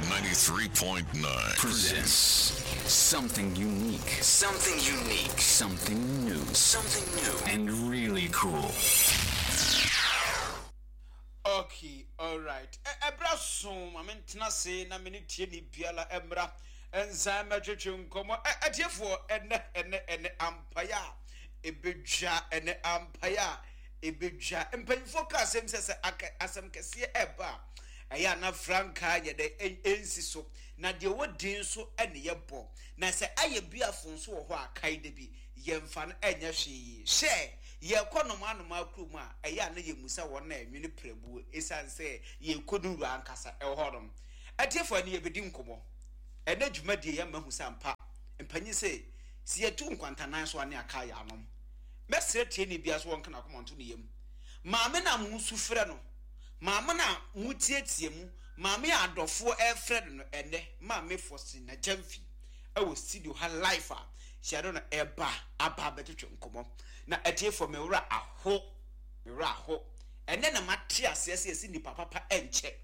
93.9 presents something unique, something new, and really cool. Okay, all right. Ebra so, mamentena se na meni tie ni biala emra enza matwetwe nkomo adiefo ene ampaya ebedwa ene ampaya ebedwa empanyfo ka asem sese asem kese eba eya na franka ye de ensi so na de wodin so ene yebo na se aye biafo so wo ho akai de bi yemfa no enya hwe she ye konomanoma krum a eya na ye musa won na enwene prebu esanse ye koduru ankasa ehorom adiefo ne ye bedi nkomo ene dwumadi ye mahu sampa empanyi se si ye tu nkwantanan so ane aka ya anom mesre tie ne bia so won kana komonto ne yem maame na musu frɛ no maame na mutietie mu maame adofo efrɛ no ene maame fosi na jamfi ewo studio ha life a shado na eba aba betwetwe nkomo na atiefo mewura aho ene na mate asese esi ni papa enche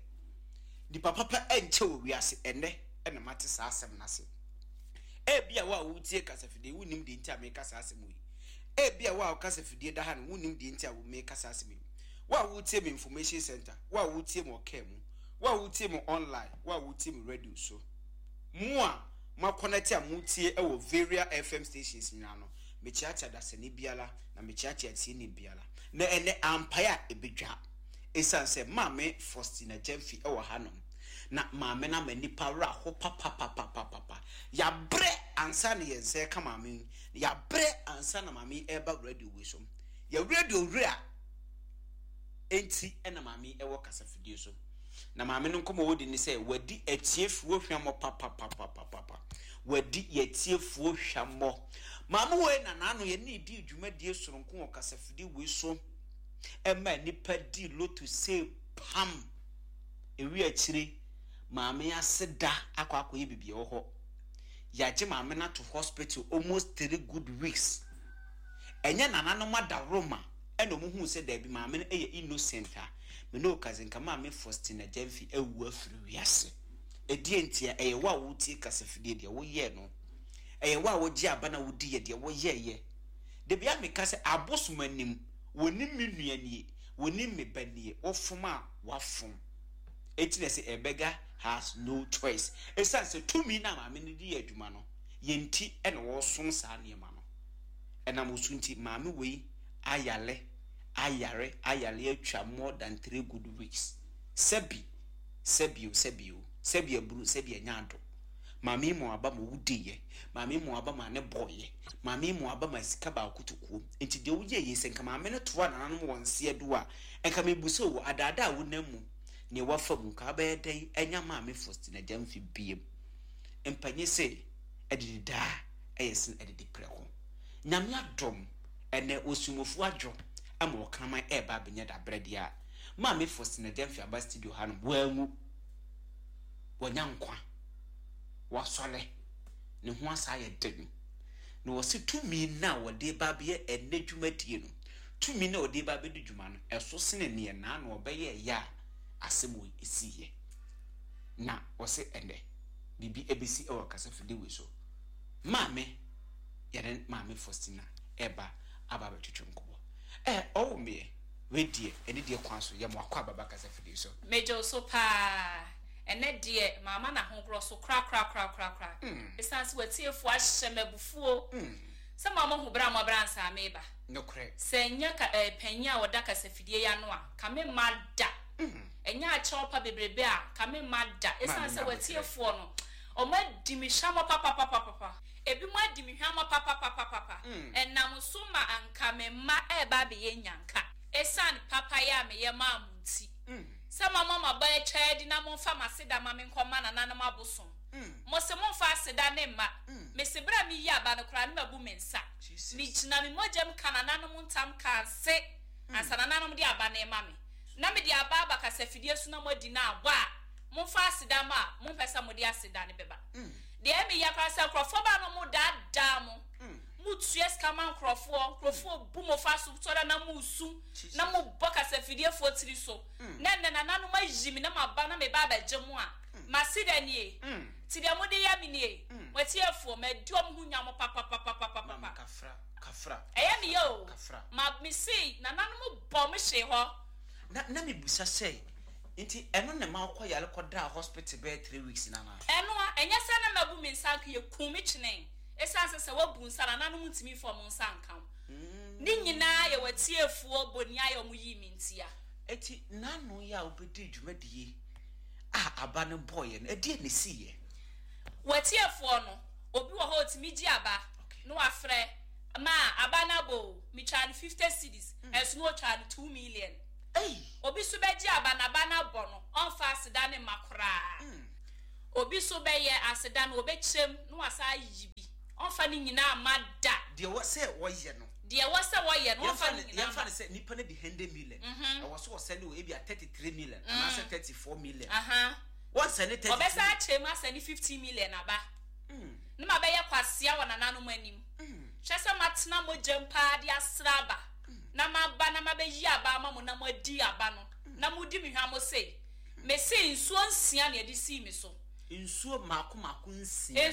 wo wiase ene mate sa asem na se ebia wa wutie kasafide wunim de ntia me kasa asem wi ebia wa kasafide da ha no wunim de ntia wo me kasa asem wi wa wutie me information center wa wutie mo kemu wa wutie mo online wa wutie mo radio so mua ma connect a mutie ewo various FM stations nyano me chiacha da sene biala na me chiacha tie ni biala na ene ampaya ebedwa esanse mame Faustina Jemfi ewo hanom na mame na manipa ra ho papa ya bre ansa ne yense ka mame ya bre ansa na mame eba radio we so ya radio rea enti ena mame ewo kasafidie so na maame no nkomo wodi ni say wadi atiefuo hwamo papa wadi yatiefuo hwamo maame we na nanu ye ni di dwumadie soronko wo kasafidi we so ema nipa di lotu say pam ewi akire maame aseda akwa bibie wo ho yaje maame na to hospital almost 3 good weeks enye nanano madaroma eno mu hu se da bi maame no eye innocent a me no cousin kama me Faustina Jemfi ewu afiri wiase edie ntia eye wa wutie kasafidie de wo ye no eye wa wo gi aba na wodi ye de wo ye de bia me kase abosomanim wonim me nuanie wonim me banie ofuma wafum etine se a beggar has no choice esanse tumi na maame no di adwuma no yenti ene wo som saa ne ma no ena musunti maame wei ayare atwa more than 3 good weeks sebi buru sebi nyado mami mo aba mo wudiye mami mo aba ma ne boye mami mo aba ma sika ba kutukuo enti de wo ye yesenka mami no toa nanom wonse edu a enka mebuso wo adada wo namu ne wafa mu ka ba edai enya mami Faustina Jemfi biem empanye se edida eyesin edidi preko nyame adom ene osumofu adwo amo kama eba benya da bredia mami Faustina Jemfi aba studio hanom wangu wanyankwa wasole ne ho asa ye denu na wose tumi na wode ba be enne dwumadie no tumi na wode ba be du dwuma no eso sene ne na na obeye ya asemo esiye na wose ende bibi ebisi e wakasafide we so mame yaren mame Faustina eba aba betwetwe nkobo owo me we die ene die kwanso ye mo akwa aba kasafide so mejo so pa ene die mama na ho gro so kra esanse watiefu ahye mabufuo se mama ho bra mo bra nsa meba nokre se nya ka panya woda kasafidie ya no a kame mada enya a chopa bebrebe a kame mada esanse watiefu no o ma dimihama papa ebi mo adimihama papa enam so ma anka me ma eba be yenyanka esan papa ya me ye ma amunti sama mama ba chedi na mo fa maseda ma me nkoma na nanam abosom mo se mo fa aseda ne ma me se bra mi ya ba no kra ne mabu mensa mi china mi mojem kana nanam ntam ka se asana nanam di aba ne ma me na me di aba ba kasafidie so na mo di na aba mo fa aseda ma mo pesa mo di aseda ne beba de emi ya kwa se krofo ba no mo da mo mutues kama krofo bu mo fa so tora na musu na mo boka se fidie fotiri so na nanu ma jimi na ma ba na me ba ba jemu a Masidanie. Tidiamudi Yamini. What's here for me? Dom Hunyamo papa. Kafra. I am yo. Kafra. Ma me see, Nanamo bombish ho. Na me busa say. Inti eno ne ma akwa yale koda hospital be 3 weeks na na. Eno enya sana mabu me nsanka ye kumi chine. Esanse se wabu nsana nanu mutimi fo mo nsanka. Ni nyina ye watiefuo boni ayo mu yi mintia. Eti nanu ya obedi dwumadie. Aba ne boy no edi ne siye. Watiefuo no obi wo ho timi gi aba. No afre ma aba na bo mi chan 50 cedis. Esu no chan 2 million. Obi so beji aba na bana bono onfa aseda ne makora obi so beye aseda no obechem no asa yibi onfa ni nyina amada de wo se wo ye no onfa ni nyina yemfa ne se nipa ne de 100 million e wo so wo se ne wo e bia 33 million and asa 34 million one se ne 30 obesa achem asa ni 50 million aba ne ma beye kwasia wona nanom anim hwese matena mojempa de asraba na maba na mabeyi aba ma mo na mo adi aba no na mo di mi hwa mo sei me sei nsuo nsia na edi si mi so nsuo mako nsia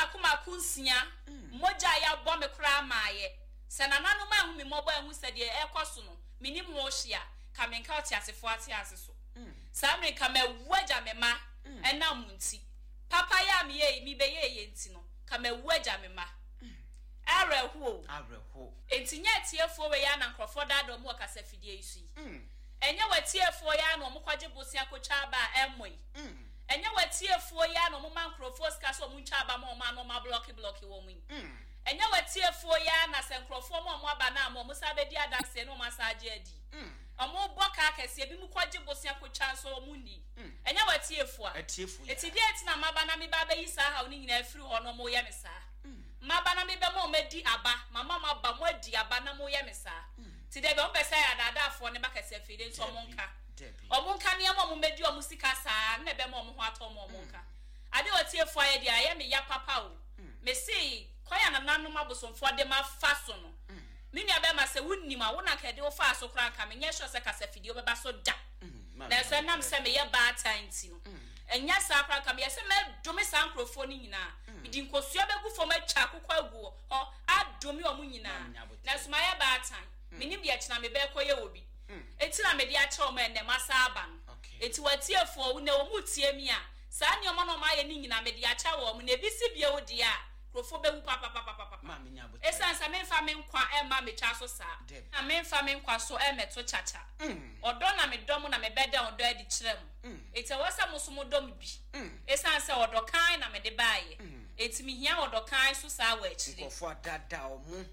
moja ya bo me kra maaye se na nanu ma hu mi mobo ehu se de ekoso no minim ho hia ka me nka oti asefo ati ase so sa me ka me waja me ma ena munti papa ya me ye mi be ye nti no ka me waja me ma Areho. Enti nya tiefo we ya na nkrofo dado mu akasa fidie isu yi. Enye watiefo ya na omukwaje bosia kocha ba emoi. Enye watiefo ya na omuma nkrofo ska so omuncha aba ma oma no ma block wo mu. Enye watiefo ya na se nkrofo ma omu aba na ma omusa bedi adanse no masaje adi. Omu boka akese bi mu kwaje bosia kocha so omundi. Enye watiefo a. Eti die eti na maba na me ba ba yi sa ha oni nyina afiri ho no mo ye me sa. Maba na me be mo medi aba mama maba mo adi aba na mo ye me sa ti de be on pese ya dada afo ne bakase fide nso omonka ne mo medi o musika sa na be mo ho ato mo omonka ade wati efo aye dia ye me ya papa o me si koya na nanom abosomfo de ma fa so no me nua be ma se wunnim a wona ka de wo fa so kra nka me nye sure se kase fide o be ba so da na so nam se me ye ba tanti no enya sa kra nka me se me dome sa nkrofo ni nyina Idi nkosua begu fo matwa akokwa agu ho adomi omu nyina na sumaya baatan minim de akina me be koye obi eti na me de ache o ma enne masa aba no eti watiefo na omu tie mi a saa ne omo no ma ye ni nyina me de ache wo mu na ebisi bie odi a krofo begu papa ma me nya bote esansa me fa me nkwa e ma me twa so saa na me fa me nkwa so e meto chacha odo na me dom na me beda odo adi kirem eti wasa musumo dom bi esansa odo kan na me de baaye eti mi hia odokan so sa wa achire nkofo adada omu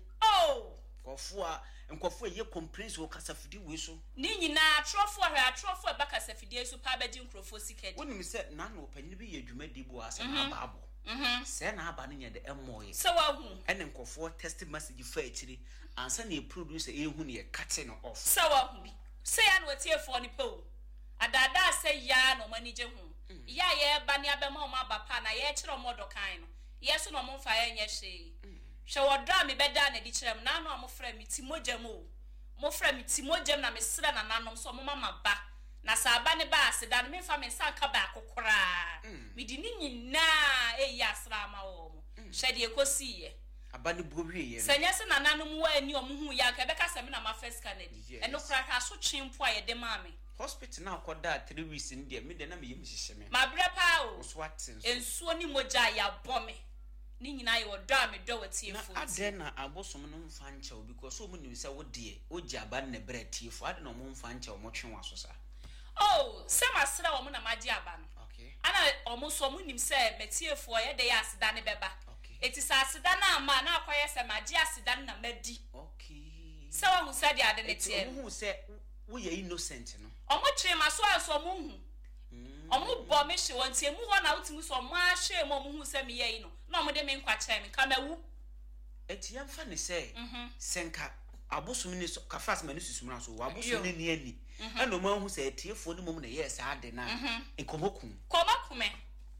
nkofo ye complaints wo kasafidi we so ni nyina atrofo ba kasafidi so pa ba di nkrofo sikedi woni mi se na na opanyin bi ye dwumadi bu asa na baabo se na aba ne nya de emoye se wa hu ene nkofo test message fa achire ansa na producer ehu ne ye cut no off se wa hu bi se ya no tiefo ni pe o adada se ya no manije hu ya ye ba ne abema o ma ba pa na ye kire o modokan no yeso no mo fa ye nye hwe hwe wodra me beda na di kirem na no mo fra mi timogem na me sra na nanom so mo mama ba na sa aba ne ba aseda no me fa me sanka ba akokora me di ni nyina eyi asra ma wo mo hwe de ekosi ye aba ne bo wie ye senya se na nanom wa ani o mo hu ya ka be ka se me na ma first canady eno kra ka so twempo a ye de ma me hospital na akoda 3 weeks ndi me de na me yem hihye me ma bre pa o so atin ensuo ni moja ya bome ni nyina ye odo amedo watiefo ade na abosom no mfa nkyɛw because so mu nim sɛ wo de ogya ba na bre tiefo ade na mo mfa nkyɛw mo twe waso sa sema sra wo mo na magi aba no ana omo so mo nim sɛ metiefo ye de ya aseda ne beba eti sa aseda na ama na akwaye sɛ magi aseda na madi sɛ wo hu sɛ de ade ne tie wo hu sɛ wo ye innocent no omo twe maso aso mo hu omo bo me hye won tie mu ho na wutimu so mo ahwe mo hu sɛ me ye no na omo de me nkwa kyerɛ me kamawu eti yamfa ne sɛ senka abosom ni so ka fast manu susumra so abosom ni ani ɛna mo hu sɛ tiefo ni mom na yes ade na enkomokum komakume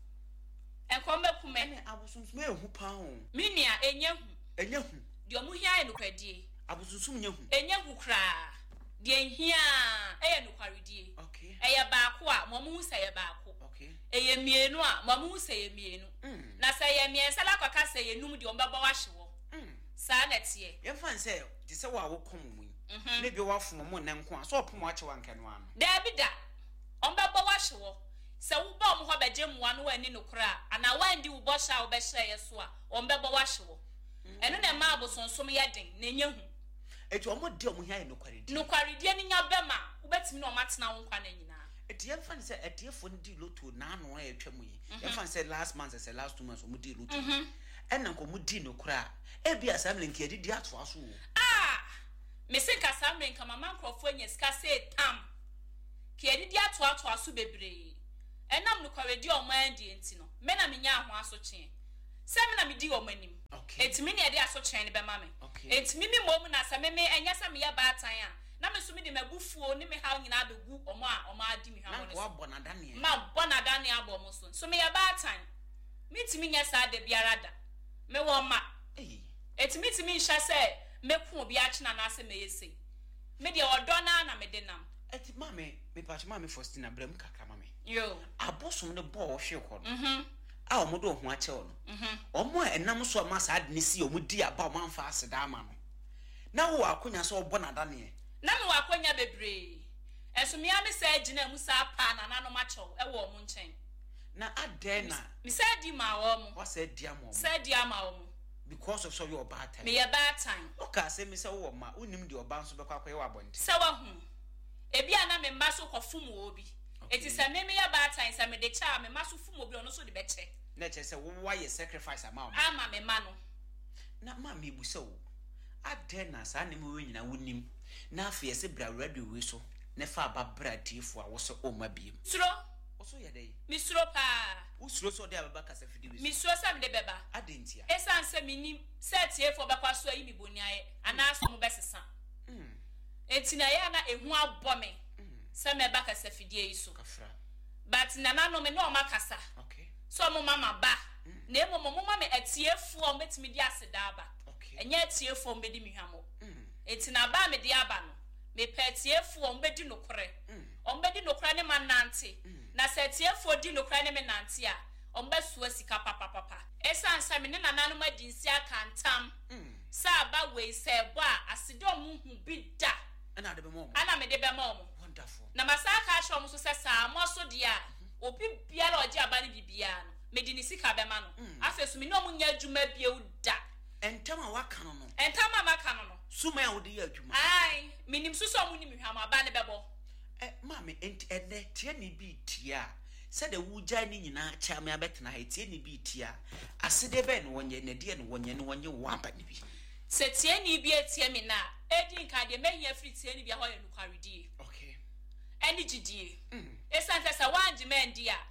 ne abosom me hu pa ho minia enya hu de omo hia enu kwadie abosom nya hu enya hu kra de hia eya nu kwaredie eye baako a mo hu sɛ ye baako Okay. Eye mienu a mamu se ye mienu. Na se ye miensa la kwaka se ye num di ombeba wa hyewo. Sa na tie. Ye fan say ti se wa wo kom mu. Na bi wa fom mo nan ko a so opom a che wan kanu ano. Da bi da. Ombeba wa hyewo. Se wo ba mo ho beje mu ano ani no kra ana wandi wo bo sha wo be hye ye so a ombeba wa hyewo. Eno na ma abosonsom ye den na nya hu. Eti omo de omo hia no kwaredi. No kwaredi ni nya bema wo betimi na omatena wo nkwa na nyina. Eti ye fan say etiefo ndi loto na ano a etwa mu yi. Ye fan say last month say last 2 months omo di loto. Ena nko mu di no kra. E bia assembly nke di ato aso. Me se ka assembly nka mama nkrofo nya sika say tam. Ke di ato aso bebre. Enam no kwaredi omo andi enti no. Me na menya ho aso kyen. Se me na me di omo anim. Okay. Etimi ne de aso kyen ne be ma me. Okay. Etimi mi mom na se me enya se me ya baatan a. Na me so me de magufuo ne me ha nyina abegu omo adi mi ha mo ne. Na ko abona dane. Ma bona dane abo mo so. So me ya baatan. Me timi nya sa de biara da. Me wo ma. Etimi timi nhya se me ku obi a chena na se me yesi. Me de odo na me de nam. Eti mame me pa mame Faustina bram kakra mame. Yo. Abosom ne bo wo hwe ko no. A omo do ho ache wo no. Omo enam so ma sa ade ne si omo di aba o manfa aseda ama no. Na wo akonya so obo na dane. Na me wakonya bebre. Enso me ame sa agina mu sa pa na nanom achew e wo mo nchen. Na ade na Me sa di ma wo mo. wa sa di ama wo. Sa di ama wo mo. Because of so your bad time. Me ya bad time. Oka say me say wo ma unim de oba nso bekwa kwaye wa bonti. Sa wa hu. Ebi ana me mma so kofum wo bi. Eti sa me ya bad time sa me de cha me mma so fum obi ono so de beche. Na che say wo wa ye sacrifice ama wo. Ama me ma no. Na ma me bu se wo. Ade na sa ne me we nyina wonim. Na afi ese bra radio we so. Ne fa ba bra tifo a wo so o ma biem. Suro. Wo so ye dey. Mi suro pa. Wo suro so de ababa kasa fidi we. Mi suro sa me de beba. Ade ntia. Esan se minim set ye fo bekwa so ayi mi boniaye ana so mo besesa. Enti na ya na ehu abọ me. Se me ba kasa fidie yi so. Kafra. But nana no me no ma kasa. Okay. So mo mama ba. Na emo mo mama me atiefu o metimi di aseda ba. Okay. Enye atiefu o mbedi mi hwamo. Enti na ba me di aba no. Me pe atiefu o mbedi nokore. O mbedi nokore ne manante. Na se atiefu di nokore ne me nante a. O mbesu asika papa. Esa nsa me ne nana no ma di nsi akantam. Sa ba we se bo a asede o mu hu bi da. Ana de be mo. Ana me de be mo. Wonderful. Na masaka a show mo so se sa mo so dia. Obi biara oje aba ne bibia no. Me di ni sika be ma no. Afesu me no mu nya adwuma bia u da. Entama waka no no. Entama maka no no. Suma ya wodi ya adwuma. Ai, minim suso mu ni mi hwama aba ne bebo. Mame ene tie ni bi tia. Said the wuja ni nyina cha me abetena ha tie ni bi tia. Asede be no wonye ne de no wonye wamba ni bi. Se tie ni bi etie mi na, edi nka de mehia free tie ni bi a ho ye nukwaredi. Okay. Eni gidie. Esan se sa wanji mendi a